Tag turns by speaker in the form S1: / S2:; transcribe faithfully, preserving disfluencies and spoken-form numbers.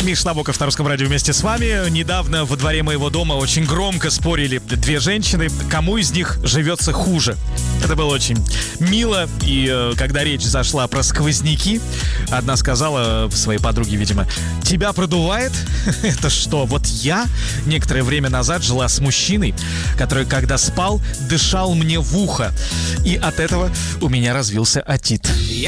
S1: Миш Набоков на Русском радио вместе с вами. Недавно во дворе моего дома очень громко спорили две женщины, кому из них живется хуже. Это было очень мило. И э, когда речь зашла про сквозняки, одна сказала своей подруге, видимо: тебя продувает? Это что, вот я некоторое время назад жила с мужчиной, который, когда спал, дышал мне в ухо. И от этого у меня развился отит.